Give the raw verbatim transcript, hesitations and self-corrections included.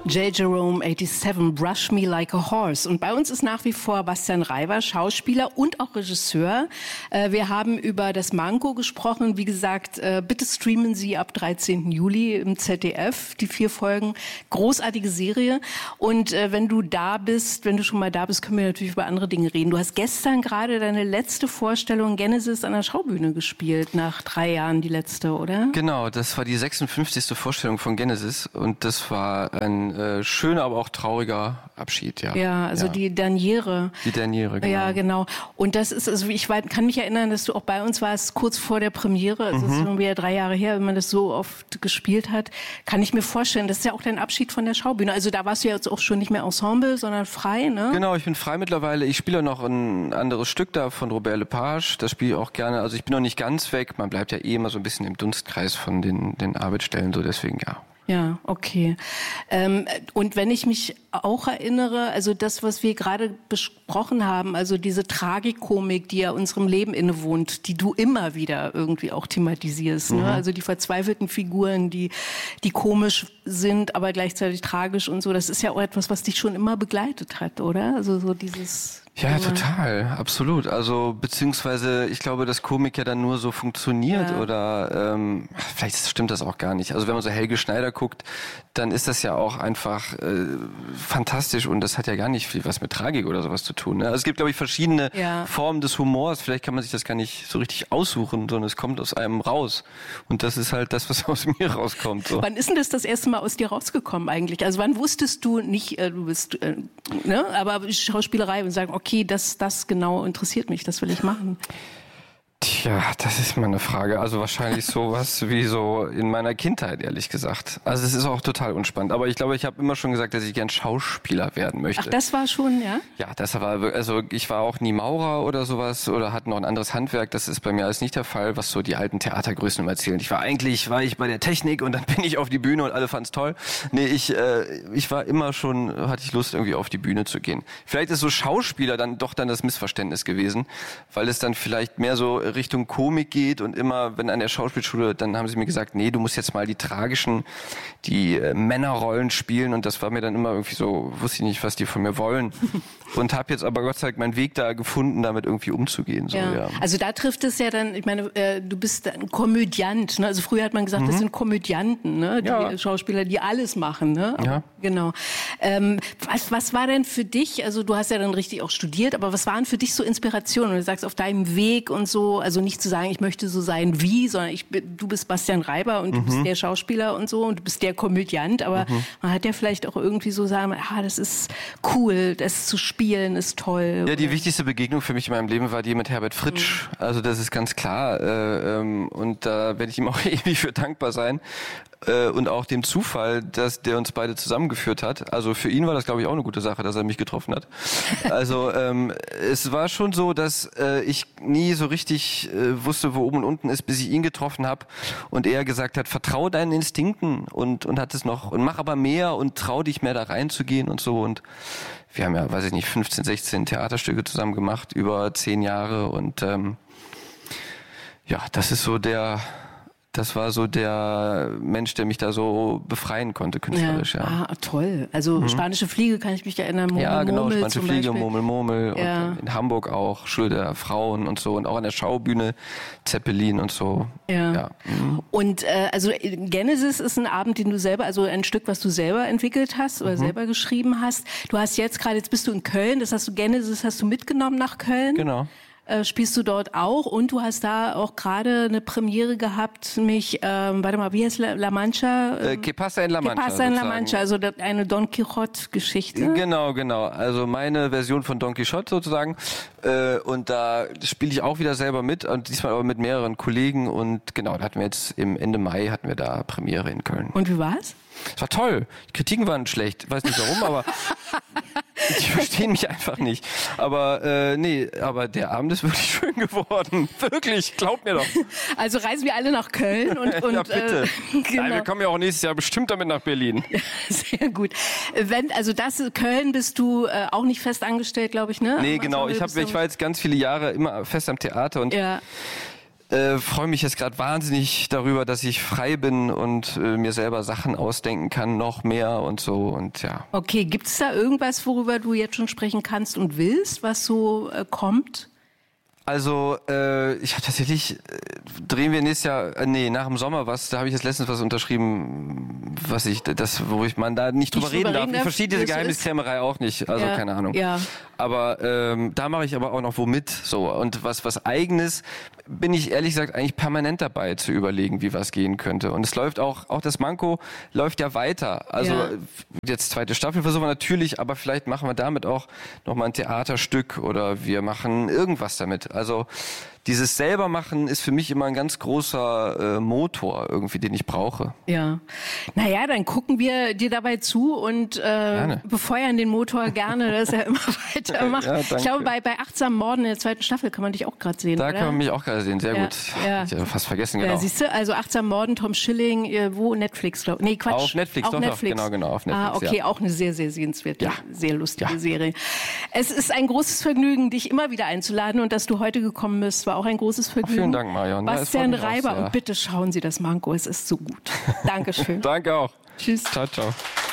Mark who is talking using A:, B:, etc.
A: J. Jerome siebenundachtzig, Brush Me Like a Horse. Und bei uns ist nach wie vor Bastian Reiber, Schauspieler und auch Regisseur. Wir haben über das Manko gesprochen. Wie gesagt, bitte streamen Sie ab dreizehnten Juli im Z D F die vier Folgen. Großartige Serie. Und wenn du da bist, wenn du schon mal da bist, können wir natürlich über andere Dinge reden. Du hast gestern gerade deine letzte Vorstellung Genesis an der Schaubühne gespielt, nach drei Jahren die letzte, oder?
B: Genau, das war die sechsundfünfzigste Vorstellung von Genesis und das war ein äh, schöner, aber auch trauriger Abschied, ja.
A: Ja, also ja. die Derniere.
B: Die Derniere, genau.
A: Ja, genau. Und das ist, also ich kann mich erinnern, dass du auch bei uns warst, kurz vor der Premiere. Also mhm. das ist schon wieder drei Jahre her, wenn man das so oft gespielt hat. Kann ich mir vorstellen, das ist ja auch dein Abschied von der Schaubühne. Also da warst du ja jetzt auch schon nicht mehr Ensemble, sondern frei, ne?
B: Genau, ich bin frei mittlerweile. Ich spiele noch ein anderes Stück da von Robert Lepage. Das spiele ich auch gerne. Also ich bin noch nicht ganz weg. Man bleibt ja eh immer so ein bisschen im Dunstkreis von den, den Arbeitsstellen, so deswegen ja.
A: Ja, okay. Ähm, und wenn ich mich auch erinnere, also das, was wir gerade besprochen haben, also diese Tragikomik, die ja unserem Leben innewohnt, die du immer wieder irgendwie auch thematisierst, mhm. ne? Also die verzweifelten Figuren, die, die komisch sind, aber gleichzeitig tragisch und so, das ist ja auch etwas, was dich schon immer begleitet hat, oder? Also so dieses...
B: Ja, total, absolut. Also beziehungsweise ich glaube, dass Komik ja dann nur so funktioniert ja. oder ähm, vielleicht stimmt das auch gar nicht. Also wenn man so Helge Schneider guckt, dann ist das ja auch einfach äh, fantastisch und das hat ja gar nicht viel was mit Tragik oder sowas zu tun. Ne? Also es gibt, glaube ich, verschiedene ja. Formen des Humors. Vielleicht kann man sich das gar nicht so richtig aussuchen, sondern es kommt aus einem raus. Und das ist halt das, was aus mir rauskommt. So.
A: Wann ist denn das das erste Mal aus dir rausgekommen eigentlich? Also wann wusstest du nicht, äh, du bist, äh, ne, aber Schauspielerei und sagen, okay, das, das genau interessiert mich, das will ich machen?
B: Tja, das ist mal eine Frage. Also wahrscheinlich sowas wie so in meiner Kindheit, ehrlich gesagt. Also es ist auch total unspannend. Aber ich glaube, ich habe immer schon gesagt, dass ich gern Schauspieler werden möchte.
A: Ach, das war schon, ja?
B: Ja, das war, also ich war auch nie Maurer oder sowas oder hatte noch ein anderes Handwerk. Das ist bei mir alles nicht der Fall, was so die alten Theatergrößen immer erzählen. Ich war eigentlich, war ich bei der Technik und dann bin ich auf die Bühne und alle fanden es toll. Nee, ich, äh, ich war immer schon, hatte ich Lust irgendwie auf die Bühne zu gehen. Vielleicht ist so Schauspieler dann doch dann das Missverständnis gewesen, weil es dann vielleicht mehr so Richtung Komik geht und immer, wenn an der Schauspielschule, dann haben sie mir gesagt, nee, du musst jetzt mal die tragischen, die äh, Männerrollen spielen und das war mir dann immer irgendwie so, wusste ich nicht, was die von mir wollen und habe jetzt aber Gott sei Dank meinen Weg da gefunden, damit irgendwie umzugehen. So,
A: ja.
B: Ja.
A: Also da trifft es ja dann, ich meine, äh, du bist ein Komödiant, ne? Also früher hat man gesagt, mhm. das sind Komödianten, ne? Die ja. Schauspieler, die alles machen, ne?
B: Ja.
A: Genau. Ähm, was, was war denn für dich, also du hast ja dann richtig auch studiert, aber was waren für dich so Inspirationen? Und du sagst, auf deinem Weg und so, also nicht zu sagen, ich möchte so sein wie, sondern ich, du bist Bastian Reiber und du mhm. bist der Schauspieler und so und du bist der Komödiant, aber mhm. man hat ja vielleicht auch irgendwie so sagen, ah, das ist cool, das zu spielen ist toll.
B: Ja, die wichtigste Begegnung für mich in meinem Leben war die mit Herbert Fritsch, mhm. also das ist ganz klar äh, ähm, und da werde ich ihm auch ewig für dankbar sein. Und auch dem Zufall, dass der uns beide zusammengeführt hat. Also für ihn war das, glaube ich, auch eine gute Sache, dass er mich getroffen hat. Also ähm, es war schon so, dass äh, ich nie so richtig äh, wusste, wo oben und unten ist, bis ich ihn getroffen habe und er gesagt hat, vertraue deinen Instinkten und und hat es noch und mach aber mehr und trau dich mehr da reinzugehen und so. Und wir haben ja, weiß ich nicht, fünfzehn, sechzehn Theaterstücke zusammen gemacht über zehn Jahre und ähm, ja, das ist so der Das war so der Mensch, der mich da so befreien konnte, künstlerisch. Ja.
A: Ja. Ah, toll. Also mhm. Spanische Fliege kann ich mich erinnern. Murmel,
B: ja, genau,
A: Murmel
B: Spanische Fliege, Murmel, Murmel.
A: Ja.
B: Und in Hamburg auch, Schule der Frauen und so. Und auch an der Schaubühne, Zeppelin und so.
A: Ja.
B: ja. Mhm.
A: Und äh, also Genesis ist ein Abend, den du selber, also ein Stück, was du selber entwickelt hast oder mhm. selber geschrieben hast. Du hast jetzt gerade, jetzt bist du in Köln, das hast du, Genesis hast du mitgenommen nach Köln.
B: Genau.
A: Äh, spielst du dort auch und du hast da auch gerade eine Premiere gehabt, mich, ähm, warte mal, wie heißt La, La Mancha?
B: Äh, Que pasa en La Mancha.
A: Que pasa en La Mancha, also eine Don Quixote-Geschichte.
B: Genau, genau. Also meine Version von Don Quixote sozusagen. Äh, und da spiele ich auch wieder selber mit und diesmal aber mit mehreren Kollegen und genau, da hatten wir jetzt im Ende Mai hatten wir da Premiere in Köln.
A: Und wie war's?
B: Es war toll. Die Kritiken waren schlecht. Ich weiß nicht warum, aber die verstehen mich einfach nicht. Aber äh, nee, aber der Abend ist wirklich schön geworden. Wirklich, glaub mir doch.
A: Also reisen wir alle nach Köln und, und
B: ja, bitte.
A: Äh, genau.
B: Nein, wir kommen ja auch nächstes Jahr bestimmt damit nach Berlin.
A: Ja, sehr gut. Wenn, also das Köln bist du äh, auch nicht fest angestellt, glaube ich, ne?
B: Nee, genau. Ich, hab, ich war jetzt ganz viele Jahre immer fest am Theater und
A: ja.
B: äh, freue mich jetzt gerade wahnsinnig darüber, dass ich frei bin und äh, mir selber Sachen ausdenken kann, noch mehr und so und ja.
A: Okay, gibt es da irgendwas, worüber du jetzt schon sprechen kannst und willst, was so äh, kommt?
B: Also, äh, ich habe tatsächlich, äh, drehen wir nächstes Jahr, äh, nee, nach dem Sommer was, da habe ich jetzt letztens was unterschrieben, was ich, das, wo ich man da nicht drüber
A: Nicht
B: reden
A: drüber
B: darf.
A: reden
B: Ich
A: darf,
B: verstehe diese
A: wie es so
B: Geheimniskrämerei auch nicht, also
A: Ja,
B: keine Ahnung.
A: ja.
B: Aber ähm, da mache ich aber auch noch womit, so. Und was, was Eigenes bin ich ehrlich gesagt eigentlich permanent dabei zu überlegen, wie was gehen könnte. Und es läuft auch, auch das Manko läuft ja weiter. Also
A: Ja.
B: jetzt zweite Staffel versuchen wir natürlich, aber vielleicht machen wir damit auch nochmal ein Theaterstück oder wir machen irgendwas damit. Also dieses selber machen ist für mich immer ein ganz großer äh, Motor irgendwie, den ich brauche.
A: Ja. Naja, dann gucken wir dir dabei zu und äh, befeuern den Motor gerne, dass er immer weitermacht.
B: Ja,
A: ich
B: danke.
A: glaube, bei, bei Achtsam Morden in der zweiten Staffel kann man dich auch gerade sehen,
B: Da
A: oder?
B: kann man mich auch gerade sehen, sehr
A: Ja,
B: gut.
A: ja.
B: Ich habe fast vergessen, genau.
A: Ja, siehst du, also Achtsam Morden, Tom Schilling, äh, wo? Netflix, glaube ich. Nee, Quatsch.
B: Auf Netflix,
A: auch
B: doch, doch,
A: Netflix.
B: genau, genau, auf Netflix,
A: Ah, okay,
B: ja.
A: auch eine sehr, sehr sehenswerte,
B: Ja.
A: sehr lustige
B: Ja.
A: Serie. Es ist ein großes Vergnügen, dich immer wieder einzuladen und dass du heute gekommen bist, war auch ein großes Vergnügen.
B: Vielen Dank, Marion. Ja, es
A: Bastian
B: freut mich auch
A: Reiber
B: sehr.
A: und bitte schauen Sie das Manko, es ist so gut. Dankeschön.
B: Danke auch.
A: Tschüss.
B: Ciao, ciao.